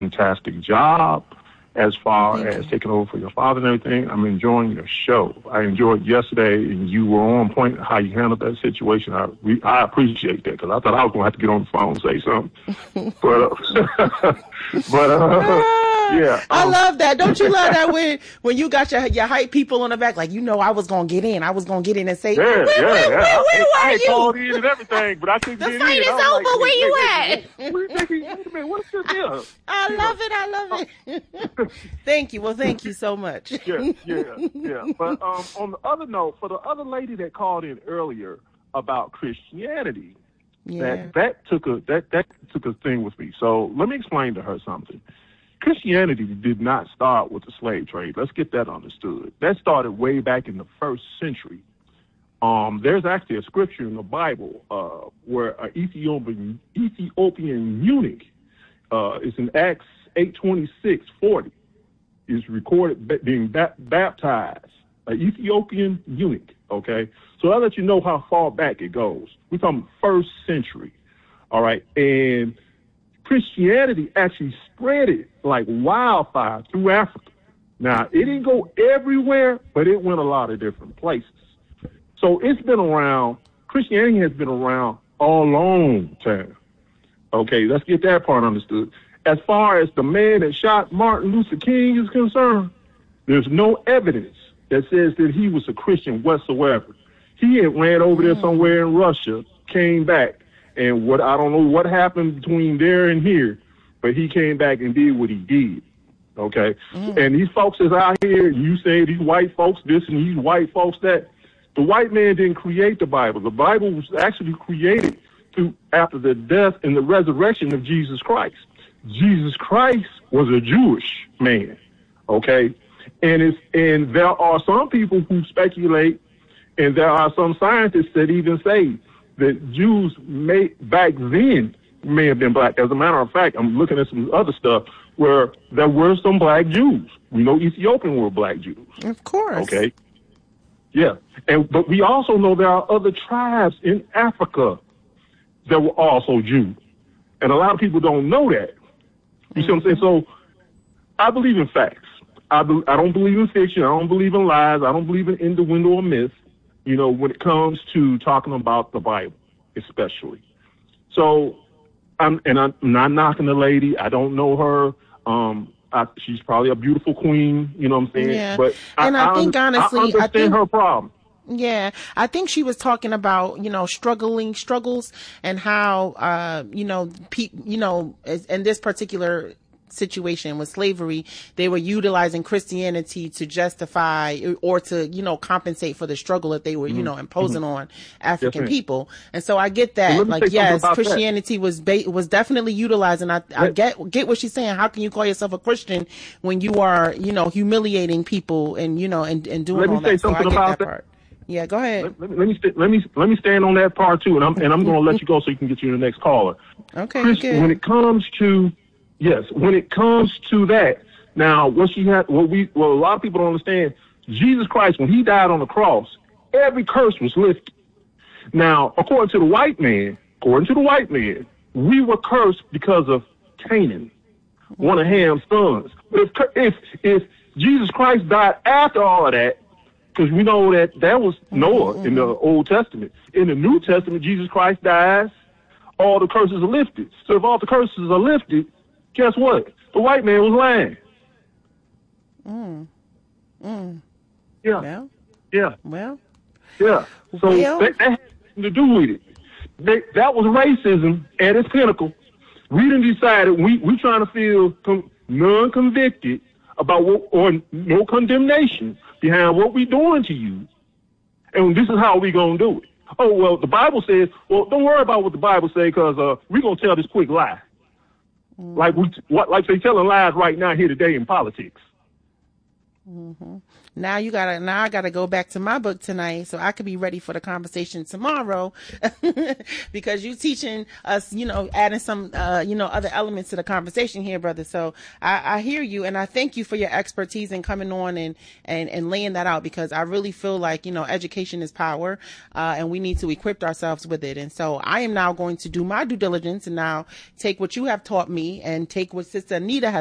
fantastic job as far as taking over for your father and everything. I'm enjoying your show. I enjoyed yesterday, and you were on point how you handled that situation. I appreciate that, because I thought I was going to have to get on the phone and say something. Yeah. I love that. Don't you love that when you got your hype people on the back, like, I was going to get in. I was going to get in and say, where I were you? called in and everything, but I couldn't get in. The fight is over. Like, where you at? Wait a minute. What's this here? I love it. Thank you. Well, thank you so much. Yeah. But on the other note, for the other lady that called in earlier about Christianity, that took a thing with me. So let me explain to her something. Christianity did not start with the slave trade. Let's get that understood. That started way back in the 1st century. There's actually a scripture in the Bible where an Ethiopian eunuch, it's in Acts 8:26-40, is recorded being baptized. An Ethiopian eunuch. Okay, so I'll let you know how far back it goes. We're talking 1st century. All right, and Christianity actually spread it like wildfire through Africa. Now, it didn't go everywhere, but it went a lot of different places. So it's been around. Christianity has been around a long time. Okay, let's get that part understood. As far as the man that shot Martin Luther King is concerned, there's no evidence that says that he was a Christian whatsoever. He had ran over there somewhere in Russia, came back. And I don't know what happened between there and here, but he came back and did what he did. Okay. And these folks is out here, you say these white folks this and these white folks that. The white man didn't create the Bible. The Bible was actually created after the death and the resurrection of Jesus Christ. Jesus Christ was a Jewish man. Okay. And there are some people who speculate, and there are some scientists that even say that Jews back then may have been black. As a matter of fact, I'm looking at some other stuff where there were some black Jews. We know Ethiopians were black Jews. Of course. Okay. Yeah. But we also know there are other tribes in Africa that were also Jews. And a lot of people don't know that. You see what I'm saying? So I believe in facts. I don't believe in fiction. I don't believe in lies. I don't believe in innuendo or myth, when it comes to talking about the Bible, especially. So I'm not knocking the lady. I don't know her. She's probably a beautiful queen, you know what I'm saying? Yeah. But I think honestly, I understand her problem. Yeah, I think she was talking about, struggles and how, in this particular situation with slavery, they were utilizing Christianity to justify or to, compensate for the struggle that they were, imposing on African people. And so I get that. Like, yes, Christianity was definitely utilized. And I get what she's saying. How can you call yourself a Christian when you are, humiliating people and, and doing all that? So I get that part. Yeah, go ahead. Let me stand on that part too, and I'm going to let you go so you can get you the next caller. Okay. When it comes to that, now what a lot of people don't understand, Jesus Christ, when he died on the cross, every curse was lifted. Now, according to the white man, we were cursed because of Canaan, one of Ham's sons. But if Jesus Christ died after all of that, because we know that was Noah in the Old Testament. In the New Testament, Jesus Christ dies, all the curses are lifted. So if all the curses are lifted, guess what? The white man was lying. Yeah. Well. Yeah. Well. Yeah. So that had nothing to do with it. That was racism at its pinnacle. We done decided we trying to feel non-convicted about no condemnation behind what we doing to you. And this is how we going to do it. Oh, well, the Bible says, well, don't worry about what the Bible says, because we're going to tell this quick lie. Like they telling lies right now here today in politics. Mm-hmm. Now I gotta go back to my book tonight so I could be ready for the conversation tomorrow because you teaching us, adding some, other elements to the conversation here, brother. So I hear you, and I thank you for your expertise in coming on and laying that out, because I really feel like, education is power, and we need to equip ourselves with it. And so I am now going to do my due diligence and now take what you have taught me and take what Sister Anita has